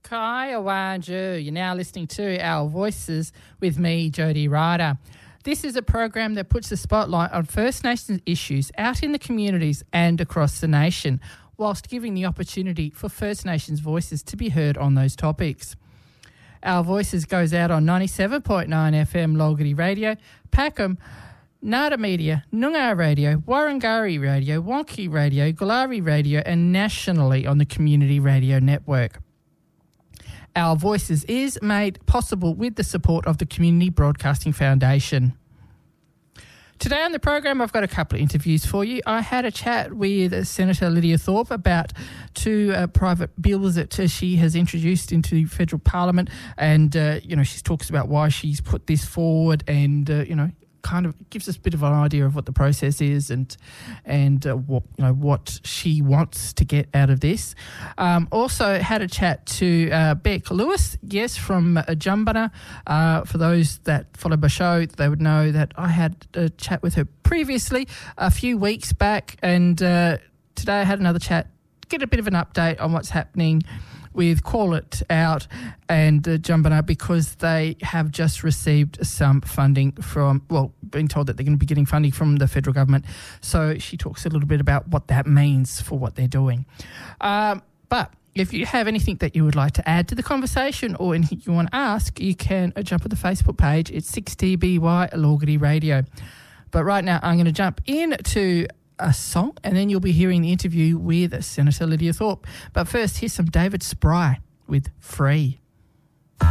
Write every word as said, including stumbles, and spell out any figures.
Kai Awanju. You're now listening to Our Voices with me, Jody Ryder. This is a program that puts the spotlight on First Nations issues out in the communities and across the nation, whilst giving the opportunity for First Nations voices to be heard on those topics. Our Voices goes out on ninety-seven point nine F M Logarty Radio, Packham, Nada Media, Noongar Radio, Warrangari Radio, Wonky Radio, Galari Radio, and nationally on the Community Radio Network. Our Voices is made possible with the support of the Community Broadcasting Foundation. Today on the program, I've got a couple of interviews for you. I had a chat with Senator Lydia Thorpe about two uh, private bills that uh, she has introduced into federal parliament, and uh, you know, she talks about why she's put this forward, and uh, you know, kind of gives us a bit of an idea of what the process is and and uh, what you know what she wants to get out of this. Um, also had a chat to uh, Beck Lewis, yes, from uh, Jumbunna. Uh, for those that follow my show, they would know that I had a chat with her previously a few weeks back, and uh, today I had another chat, get a bit of an update on what's happening with Call It Out and uh, Jumbunna, because they have just received some funding from, well, being told that they're going to be getting funding from the federal government. So she talks a little bit about what that means for what they're doing. Um, but if you have anything that you would like to add to the conversation or anything you want to ask, you can uh, jump on the Facebook page. It's six T B Y Logarty Radio. But right now I'm going to jump into a song, and then you'll be hearing the interview with Senator Lydia Thorpe. But first, here's some David Spry with Free.